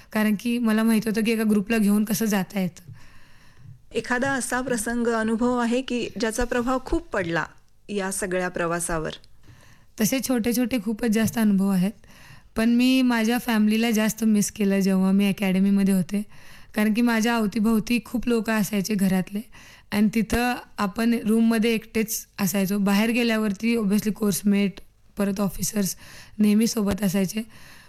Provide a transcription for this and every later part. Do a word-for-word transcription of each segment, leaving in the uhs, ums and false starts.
कारण की मला माहीत होतं की एका ग्रुपला घेऊन कसं जाता येतं. एखादा असा प्रसंग, अनुभव आहे की ज्याचा प्रभाव खूप पडला या सगळ्या प्रवासावर? तसे छोटे-छोटे खूपच जास्त अनुभव आहेत. पण मी माझ्या फॅमिलीला जास्त मिस केलं जेव्हा मी अकॅडमीमध्ये होते. कारण की माझ्या अवतीभोवती खूप लोकं असायचे घरातले आणि तिथं आपण रूममध्ये एकटेच असायचो. बाहेर गेल्यावरती ऑब्व्हियसली कोर्समेट, परत ऑफिसर्स नेहमी सोबत असायचे.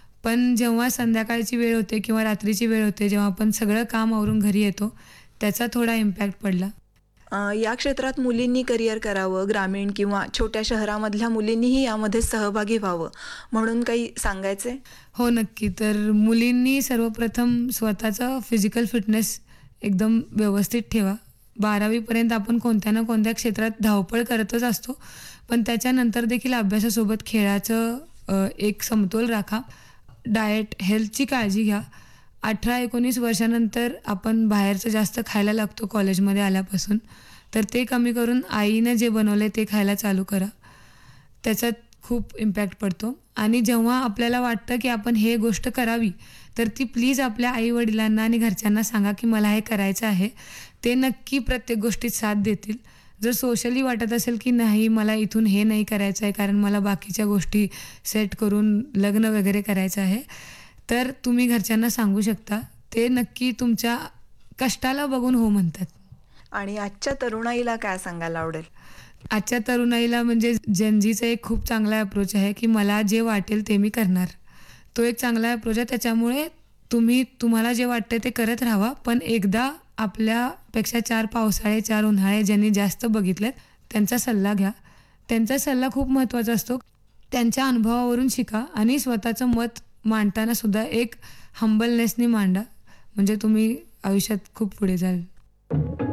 पण जेव्हा संध्याकाळची वेळ होते किंवा रात्रीची वेळ होते, जेव्हा आपण सगळं काम आवरून घरी येतो, त्याचा थोडा इम्पॅक्ट पडला. अ, या क्षेत्रात मुलींनी करिअर करावं, ग्रामीण किंवा छोट्या शहरामधल्या मुलींनीही यामध्ये सहभागी व्हावं म्हणून काही सांगायचे? हो, नक्की. तर मुलींनी सर्वप्रथम स्वतःचं फिजिकल फिटनेस एकदम व्यवस्थित ठेवा. बारावी पर्यंत आपण कोणत्या ना कोणत्या क्षेत्रात धावपळ करतच असतो. पण त्याच्यानंतर देखील अभ्यासासोबत खेळाचं अ, एक समतोल राखा. डाएट, हेल्थची काळजी घ्या. अठरा एकोणीस वर्षानंतर आपण बाहेरचं जास्त खायला लागतो कॉलेजमध्ये आल्यापासून. तर ते कमी करून आईनं जे बनवलंय ते खायला चालू करा. त्याच्यात खूप इम्पॅक्ट पडतो आणि जेव्हा आपल्याला वाटतं की आपण हे गोष्ट करावी, तर ती प्लीज आपल्या आई-वडिलांना आणि घरच्यांना सांगा की मला हे करायचं आहे. ते नक्की प्रत्येक गोष्टीत साथ देतील. जर सोशली वाटत असेल की नाही मला इथून हे नाही करायचं आहे कारण मला बाकीच्या गोष्टी सेट करून लग्न वगैरे करायचं आहे, तर तुम्ही घरच्यांना सांगू शकता. ते नक्की तुमच्या कष्टाला बघून हो म्हणतात. आणि आजच्या तरुणाईला काय सांगायला आवडेल? आजच्या तरुणाईला म्हणजे जेन एक खूप चांगला अप्रोच आहे, की मला जे वाटेल ते मी करणार. तो एक चांगला अप्रोच आहे. त्याच्यामुळे तुम्ही तुम्हाला जे वाटतंय ते करत राहावा. पण एकदा आपल्यापेक्षा चार पावसाळे, चार उन्हाळे ज्यांनी जास्त बघितलेत, त्यांचा सल्ला घ्या. त्यांचा सल्ला खूप महत्त्वाचा असतो. त्यांच्या अनुभवावरून शिका आणि स्वतःचं मत मांडताना सुद्धा एक हंबलनेसनी मांडा. म्हणजे तुम्ही आयुष्यात खूप पुढे जाल.